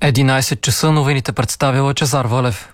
11 часа новините представя Лъчезар Валев.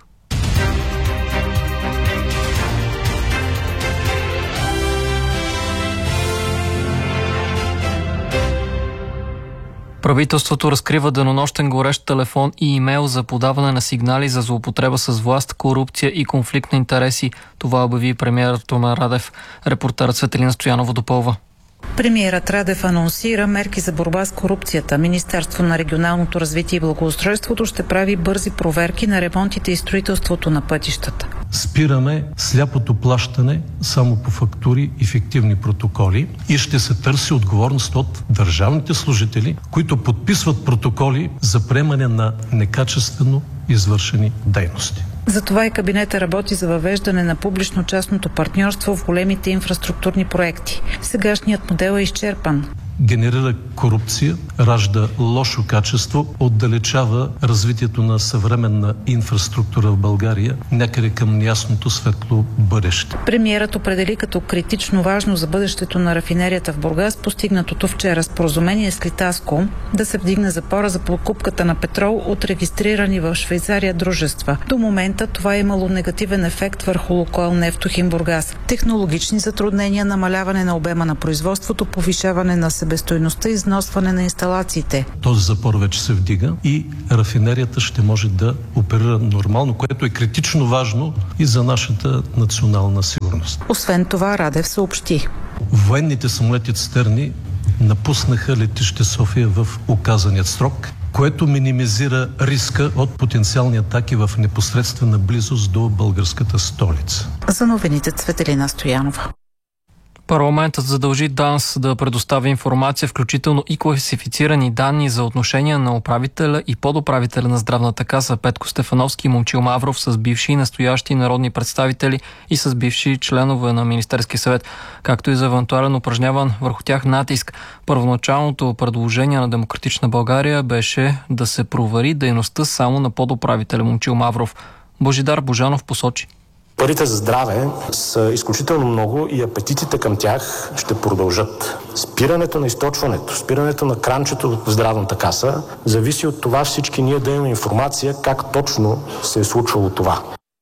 Правителството разкрива денонощен горещ телефон и имейл за подаване на сигнали за злоупотреба с власт, корупция и конфликт на интереси. Това обяви премиерът Румен Радев. Репортерът Светелина Стоянова допълва. Премиерът Радев анонсира мерки за борба с корупцията. Министерство на регионалното развитие и благоустройството ще прави бързи проверки на ремонтите и строителството на пътищата. Спираме сляпото плащане само по фактури и фиктивни протоколи и ще се търси отговорност от държавните служители, които подписват протоколи за приемане на некачествено извършени дейности. Затова и кабинета работи за въвеждане на публично-частното партньорство в големите инфраструктурни проекти. Сегашният модел е изчерпан. Генерира корупция, ражда лошо качество, отдалечава развитието на съвременна инфраструктура в България някъде към неясното светло бъдеще. Премиерът определи като критично важно за бъдещето на рафинерията в Бургас постигнатото вчера споразумение с Литаско да се вдигне запора за покупката на петрол от регистрирани в Швейцария дружества. До момента това е имало негативен ефект върху Лукойл Нефтохим Бургас. Технологични затруднения, намаляване на обема на производството, повишаване на себестойността и износване на инсталациите. Този запор вече се вдига и рафинерията ще може да оперира нормално, което е критично важно и за нашата национална сигурност. Освен това, Радев съобщи: военните самолети цистерни напуснаха летище София в указаният срок, което минимизира риска от потенциални атаки в непосредствена близост до българската столица. За новините Цветелина Стоянова. Парламентът задължи ДАНС да предостави информация, включително и класифицирани данни за отношения на управителя и подуправителя на Здравната каса Петко Стефановски и Момчил Мавров с бивши и настоящи народни представители и с бивши членове на Министерския съвет, както и за евентуален упражняван върху тях натиск. Първоначалното предложение на Демократична България беше да се провери дейността само на подуправителя Момчил Мавров. Божидар Божанов посочи: парите за здраве са изключително много и апетитите към тях ще продължат. Спирането на източването, спирането на кранчето в Здравната каса зависи от това всички ние да имаме информация как точно се е случвало това.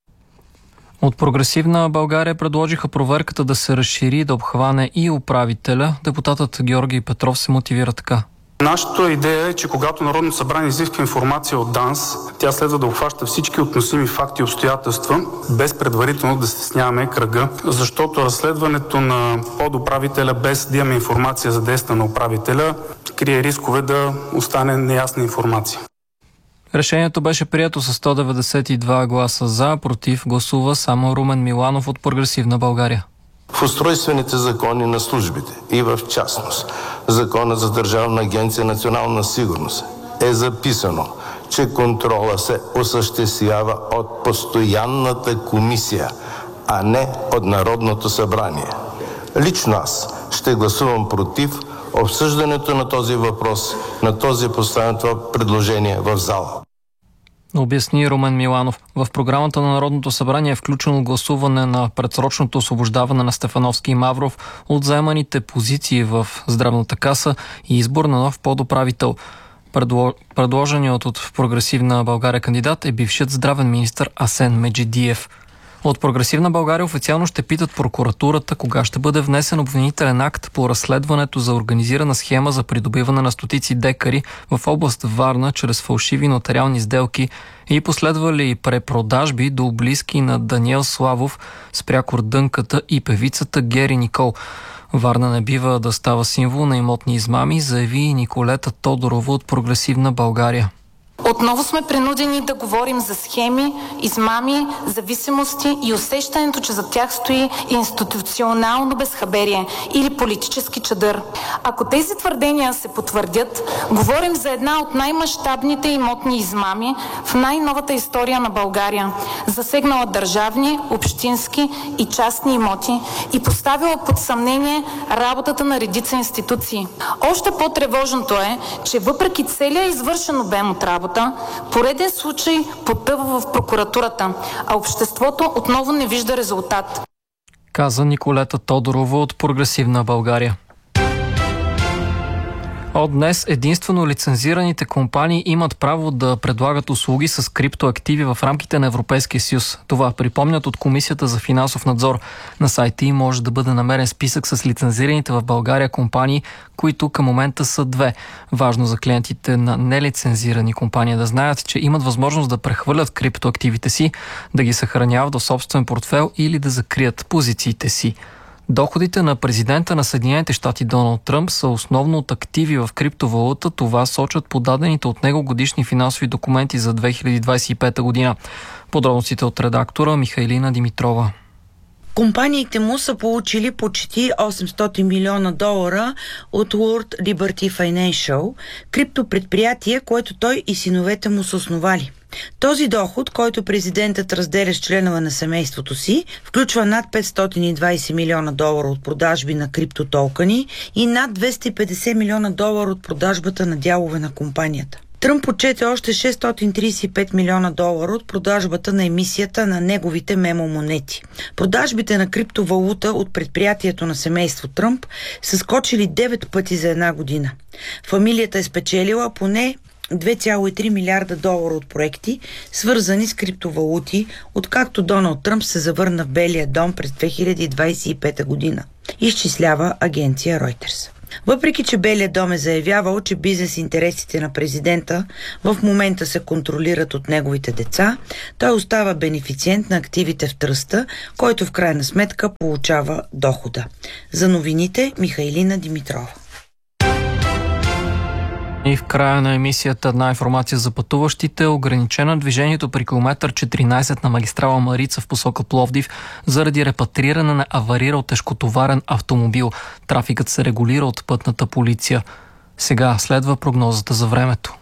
От Прогресивна България предложиха проверката да се разшири, да обхване и управителя. Депутатът Георги Петров се мотивира така. Нашата идея е, че когато Народното събрание изисква информация от ДАНС, тя следва да обхваща всички относими факти и обстоятелства, без предварително да стесняваме кръга, защото разследването на подуправителя без да имаме информация за действия на управителя крие рискове да остане неясна информация. Решението беше прието с 192 гласа за, против гласува само Румен Миланов от Прогресивна България. В устройствените закони на службите и в частност Закона за Държавна агенция национална сигурност е записано, че контрола се осъществява от постоянната комисия, а не от Народното събрание. Лично аз ще гласувам против обсъждането на този въпрос, на този поставеното предложение в зала. Обясни Румен Миланов. В програмата на Народното събрание е включено гласуване на предсрочното освобождаване на Стефановски и Мавров от заеманите позиции в Здравната каса и избор на нов подуправител. Предложеният от Прогресивна България кандидат е бившият здравен министър Асен Меджидиев. От Прогресивна България официално ще питат прокуратурата кога ще бъде внесен обвинителен акт по разследването за организирана схема за придобиване на стотици декари в област Варна чрез фалшиви нотариални сделки и последвали препродажби до близки на Даниел Славов с прякор Дънката и певицата Гери Никол. Варна не бива да става символ на имотни измами, заяви Николета Тодорова от Прогресивна България. Отново сме принудени да говорим за схеми, измами, зависимости и усещането, че за тях стои институционално безхаберие или политически чадър. Ако тези твърдения се потвърдят, говорим за една от най-мащабните имотни измами в най-новата история на България, засегнала държавни, общински и частни имоти и поставила под съмнение работата на редица институции. Още по-тревожното е, че въпреки целия извършен обем от работа, пореден случай потъва в прокуратурата, а обществото отново не вижда резултат. Каза Николета Тодорова от Прогресивна България. От днес единствено лицензираните компании имат право да предлагат услуги с криптоактиви в рамките на Европейския съюз. Това припомнят от Комисията за финансов надзор. На сайта им може да бъде намерен списък с лицензираните в България компании, които към момента са 2. Важно за клиентите на нелицензирани компании да знаят, че имат възможност да прехвърлят криптоактивите си, да ги съхраняват в собствен портфел или да закрият позициите си. Доходите на президента на Съединените щати Доналд Тръмп са основно от активи в криптовалута. Това сочат подадените от него годишни финансови документи за 2025 година. Подробностите от редактора Михайлина Димитрова. Компаниите му са получили почти $800 милиона от World Liberty Financial, криптопредприятие, което той и синовете му са основали. Този доход, който президентът разделя с членове на семейството си, включва над $520 милиона от продажби на криптотокени и над $250 милиона от продажбата на дялове на компанията. Тръмп отчете още $635 милиона от продажбата на емисията на неговите мемомонети. Продажбите на криптовалута от предприятието на семейство Тръмп са скочили 9 пъти за една година. Фамилията е спечелила поне $2,3 милиарда от проекти, свързани с криптовалути, откакто Доналд Тръмп се завърна в Белия дом през 2025 година, изчислява агенция Reuters. Въпреки че Белия дом е заявявал, че бизнес интересите на президента в момента се контролират от неговите деца, той остава бенефициент на активите в тръста, който в крайна сметка получава дохода. За новините Михайлина Димитрова. И в края на емисията една информация за пътуващите. Ограничено движението при километър 14 на магистрала Марица в посока Пловдив заради репатриране на аварирал тежкотоварен автомобил. Трафикът се регулира от пътната полиция. Сега следва прогнозата за времето.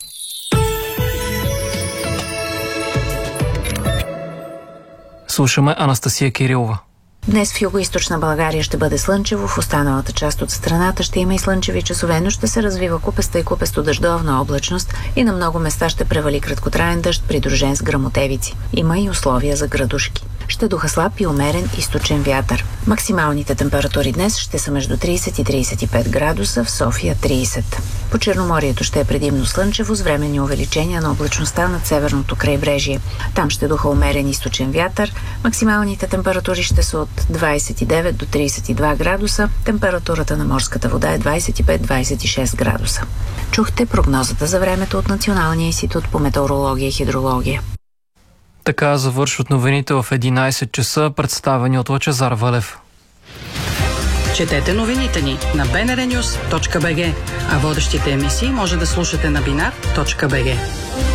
Слушаме Анастасия Кирилова. Днес в югоизточна България ще бъде слънчево, в останалата част от страната ще има и слънчеви часове, но ще се развива купеста и купесто дъждовна облачност и на много места ще превали краткотраен дъжд, придружен с гръмотевици. Има и условия за градушки. Ще духа слаб и умерен източен вятър. Максималните температури днес ще са между 30 и 35 градуса, в София 30. По Черноморието ще е предимно слънчево с временни увеличения на облачността над северното крайбрежие. Там ще духа умерен източен вятър. Максималните температури ще са от 29 до 32 градуса. Температурата на морската вода е 25-26 градуса. Чухте прогнозата за времето от Националния институт по метеорология и хидрология. Така завършват новините в 11 часа, представени от Лъчезар Валев. Четете новините ни на bnrnews.bg, а водещите емисии може да слушате на binar.bg.